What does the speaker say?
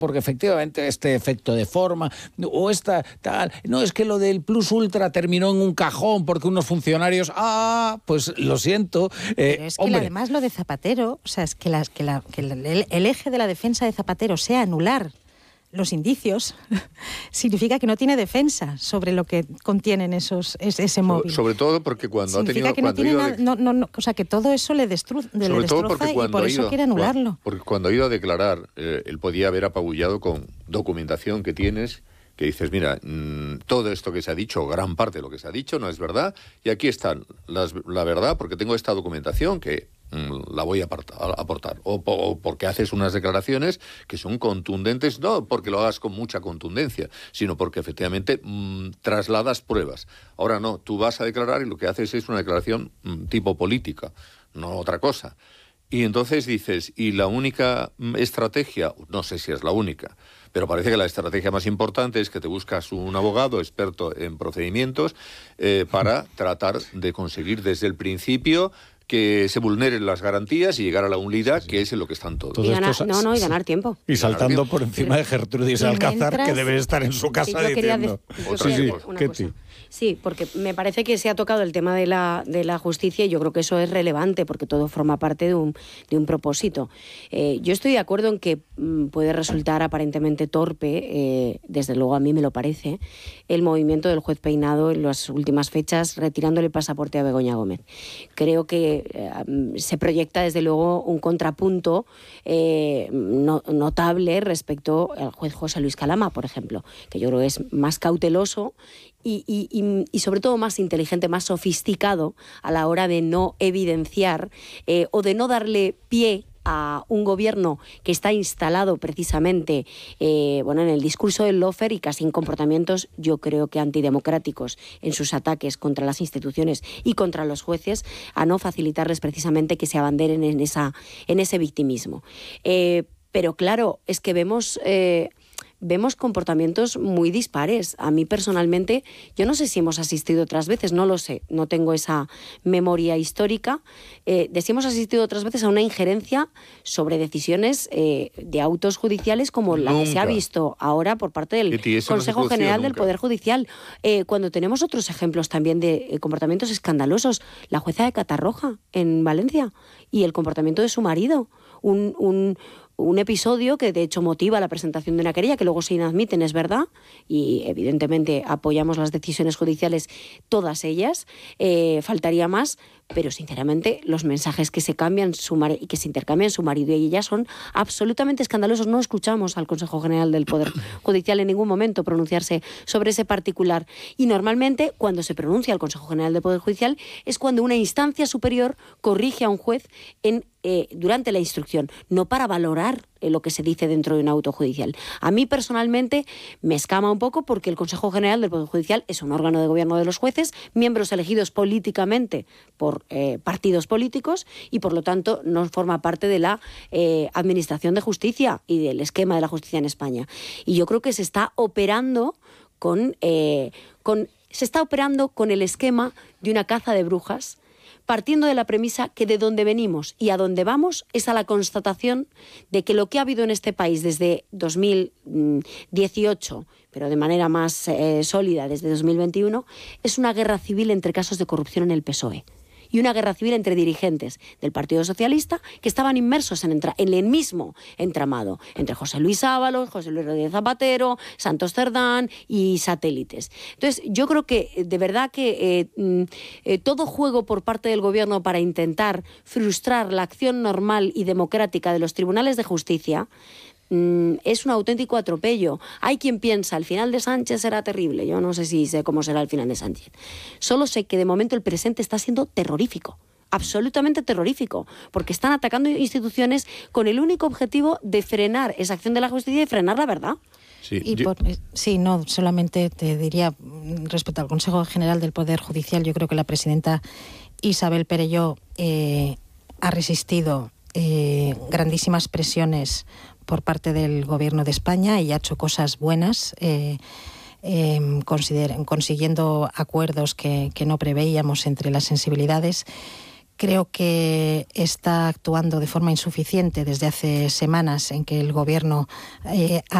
porque efectivamente este efecto de forma, o esta tal, no, es que lo del plus ultra terminó en un cajón porque unos funcionarios, pues lo siento. Pero es que además lo de Zapatero, o sea, es que, el eje de la defensa de Zapatero sea anular los indicios, significa que no tiene defensa sobre lo que contienen ese móvil. Sobre todo porque cuando significa ha tenido... que no tiene o sea, que todo eso le destroza y por eso quiere anularlo. Porque cuando ha ido a declarar, él podía haber apabullado con documentación que tienes, que dices, mira, todo esto que se ha dicho, gran parte de lo que se ha dicho, no es verdad, y aquí está la verdad, porque tengo esta documentación que la voy a aportar. O porque haces unas declaraciones que son contundentes, no porque lo hagas con mucha contundencia, sino porque efectivamente trasladas pruebas. Ahora no, tú vas a declarar y lo que haces es una declaración tipo política, no otra cosa. Y entonces dices, y la única estrategia, no sé si es la única, pero parece que la estrategia más importante es que te buscas un abogado experto en procedimientos para tratar de conseguir desde el principio que se vulneren las garantías y llegar a la unidad, que es en lo que están todos. Y ganar tiempo. Y saltando por encima de Gertrudis Alcázar, que debe estar en su casa diciendo... Sí, porque me parece que se ha tocado el tema de la justicia y yo creo que eso es relevante porque todo forma parte de un propósito. Yo estoy de acuerdo en que puede resultar aparentemente torpe, desde luego a mí me lo parece, el movimiento del juez Peinado en las últimas fechas retirándole el pasaporte a Begoña Gómez. Creo que se proyecta desde luego un contrapunto notable respecto al juez José Luis Calama, por ejemplo, que yo creo que es más cauteloso y sobre todo más inteligente, más sofisticado a la hora de no evidenciar o de no darle pie a un gobierno que está instalado precisamente en el discurso del lawfare y casi en comportamientos, yo creo que antidemocráticos en sus ataques contra las instituciones y contra los jueces, a no facilitarles precisamente que se abanderen en ese victimismo. Pero claro, es que vemos comportamientos muy dispares. A mí personalmente, yo no sé si hemos asistido otras veces, no lo sé, no tengo esa memoria histórica, de si hemos asistido otras veces a una injerencia sobre decisiones de autos judiciales como la que se ha visto ahora por parte del Consejo General del Poder Judicial. Cuando tenemos otros ejemplos también de comportamientos escandalosos, la jueza de Catarroja en Valencia y el comportamiento de su marido, un episodio que de hecho motiva la presentación de una querella que luego se inadmiten, es verdad, y evidentemente apoyamos las decisiones judiciales, todas ellas, faltaría más, pero sinceramente los mensajes que se cambian y que se intercambian su marido y ella son absolutamente escandalosos. No escuchamos al Consejo General del Poder Judicial en ningún momento pronunciarse sobre ese particular, y normalmente cuando se pronuncia el Consejo General del Poder Judicial es cuando una instancia superior corrige a un juez durante la instrucción, no para valorar lo que se dice dentro de un auto judicial. A mí personalmente me escama un poco porque el Consejo General del Poder Judicial es un órgano de gobierno de los jueces, miembros elegidos políticamente por partidos políticos y por lo tanto no forma parte de la administración de justicia y del esquema de la justicia en España. Y yo creo que se está operando con el esquema de una caza de brujas, partiendo de la premisa que de donde venimos y a dónde vamos es a la constatación de que lo que ha habido en este país desde 2018, pero de manera más sólida desde 2021, es una guerra civil entre casos de corrupción en el PSOE. Y una guerra civil entre dirigentes del Partido Socialista que estaban inmersos en el mismo entramado, entre José Luis Ábalos, José Luis Rodríguez Zapatero, Santos Cerdán y satélites. Entonces, yo creo que de verdad que todo juego por parte del Gobierno para intentar frustrar la acción normal y democrática de los tribunales de justicia es un auténtico atropello. Hay quien piensa, el final de Sánchez será terrible. Yo no sé si sé cómo será el final de Sánchez. Solo sé que de momento el presente está siendo terrorífico. Absolutamente terrorífico, porque están atacando instituciones con el único objetivo de frenar esa acción de la justicia y frenar la verdad. No, solamente te diría, respecto al Consejo General del Poder Judicial, yo creo que la presidenta Isabel Perelló ha resistido grandísimas presiones por parte del Gobierno de España y ha hecho cosas buenas, consiguiendo acuerdos que no preveíamos entre las sensibilidades. Creo que está actuando de forma insuficiente desde hace semanas en que el Gobierno ha